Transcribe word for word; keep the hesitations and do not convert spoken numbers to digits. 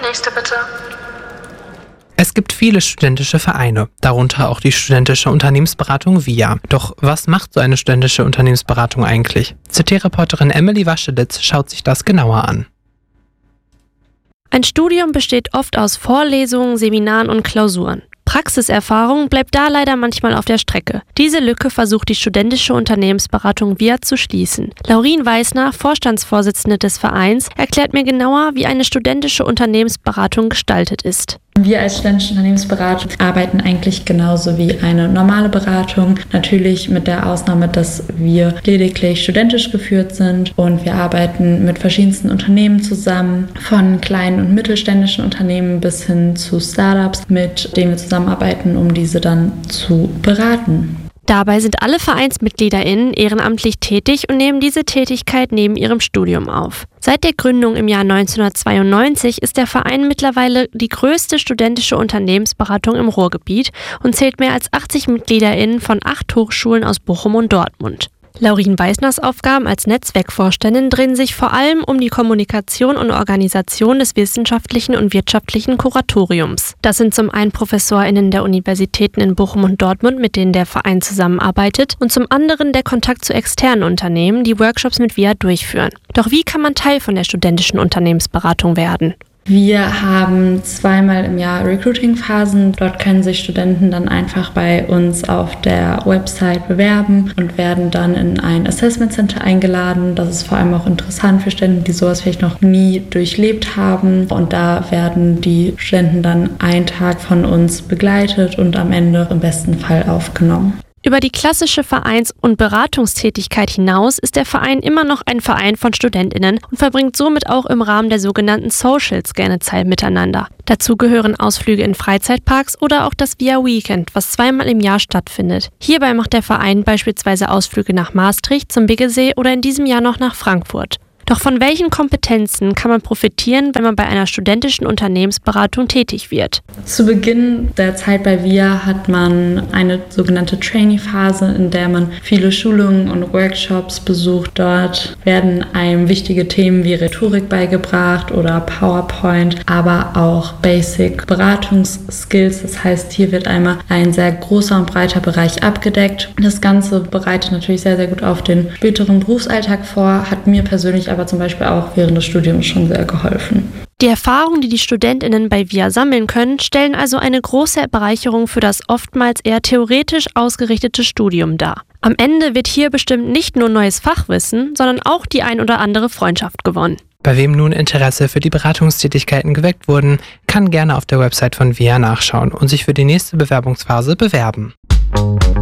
Nächste bitte. Es gibt viele studentische Vereine, darunter auch die studentische Unternehmensberatung V I A. Doch was macht so eine studentische Unternehmensberatung eigentlich? C T-Reporterin Emily Waschelitz schaut sich das genauer an. Ein Studium besteht oft aus Vorlesungen, Seminaren und Klausuren. Praxiserfahrung bleibt da leider manchmal auf der Strecke. Diese Lücke versucht die studentische Unternehmensberatung V I A zu schließen. Laurin Weißner, Vorstandsvorsitzende des Vereins, erklärt mir genauer, wie eine studentische Unternehmensberatung gestaltet ist. Wir als studentische Unternehmensberatung arbeiten eigentlich genauso wie eine normale Beratung. Natürlich mit der Ausnahme, dass wir lediglich studentisch geführt sind und wir arbeiten mit verschiedensten Unternehmen zusammen, von kleinen und mittelständischen Unternehmen bis hin zu Startups, mit denen wir zusammenarbeiten, um diese dann zu beraten. Dabei sind alle VereinsmitgliederInnen ehrenamtlich tätig und nehmen diese Tätigkeit neben ihrem Studium auf. Seit der Gründung im Jahr neunzehnhundertzweiundneunzig ist der Verein mittlerweile die größte studentische Unternehmensberatung im Ruhrgebiet und zählt mehr als achtzig MitgliederInnen von acht Hochschulen aus Bochum und Dortmund. Laurin Weißners Aufgaben als Netzwerkvorständin drehen sich vor allem um die Kommunikation und Organisation des wissenschaftlichen und wirtschaftlichen Kuratoriums. Das sind zum einen ProfessorInnen der Universitäten in Bochum und Dortmund, mit denen der Verein zusammenarbeitet, und zum anderen der Kontakt zu externen Unternehmen, die Workshops mit V I A durchführen. Doch wie kann man Teil von der studentischen Unternehmensberatung werden? Wir haben zweimal im Jahr Recruiting-Phasen. Dort können sich Studenten dann einfach bei uns auf der Website bewerben und werden dann in ein Assessment Center eingeladen. Das ist vor allem auch interessant für Studenten, die sowas vielleicht noch nie durchlebt haben. Und da werden die Studenten dann einen Tag von uns begleitet und am Ende im besten Fall aufgenommen. Über die klassische Vereins- und Beratungstätigkeit hinaus ist der Verein immer noch ein Verein von StudentInnen und verbringt somit auch im Rahmen der sogenannten Socials gerne Zeit miteinander. Dazu gehören Ausflüge in Freizeitparks oder auch das V I A Weekend, was zweimal im Jahr stattfindet. Hierbei macht der Verein beispielsweise Ausflüge nach Maastricht, zum Biggesee oder in diesem Jahr noch nach Frankfurt. Doch von welchen Kompetenzen kann man profitieren, wenn man bei einer studentischen Unternehmensberatung tätig wird? Zu Beginn der Zeit bei V I A hat man eine sogenannte Trainee-Phase, in der man viele Schulungen und Workshops besucht. Dort werden einem wichtige Themen wie Rhetorik beigebracht oder PowerPoint, aber auch Basic-Beratungsskills. Das heißt, hier wird einmal ein sehr großer und breiter Bereich abgedeckt. Das Ganze bereitet natürlich sehr, sehr gut auf den späteren Berufsalltag vor, hat mir persönlich aber zum Beispiel auch während des Studiums schon sehr geholfen. Die Erfahrungen, die die StudentInnen bei V I A sammeln können, stellen also eine große Bereicherung für das oftmals eher theoretisch ausgerichtete Studium dar. Am Ende wird hier bestimmt nicht nur neues Fachwissen, sondern auch die ein oder andere Freundschaft gewonnen. Bei wem nun Interesse für die Beratungstätigkeiten geweckt wurden, kann gerne auf der Website von V I A nachschauen und sich für die nächste Bewerbungsphase bewerben.